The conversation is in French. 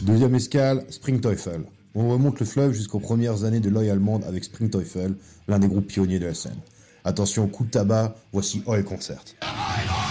Deuxième escale, Springteufel. On remonte le fleuve jusqu'aux premières années de l'œil allemande avec Springteufel, l'un des groupes pionniers de la scène. Attention, coup de tabac, voici Oil Concert.